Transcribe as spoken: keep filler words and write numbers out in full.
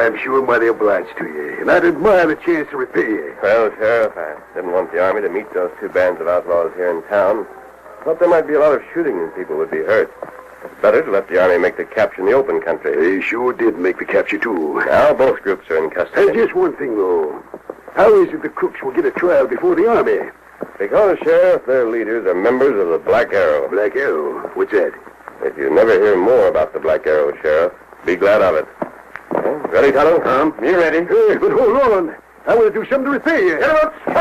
I'm sure mighty obliged to you, and I'd admire the chance to repay you. Well, Sheriff, I didn't want the Army to meet those two bands of outlaws here in town. Thought there might be a lot of shooting and people would be hurt. It's better to let the Army make the capture in the open country. They sure did make the capture, too. Now both groups are in custody. And just one thing, though. How is it the crooks will get a trial before the Army? Because, Sheriff, their leaders are members of the Black Arrow. Black Arrow? What's that? If you never hear more about the Black Arrow, Sheriff, be glad of it. Well, ready, Tonto? Um, You ready? Hey, but hold on. I want to do something to repay you. Get him up!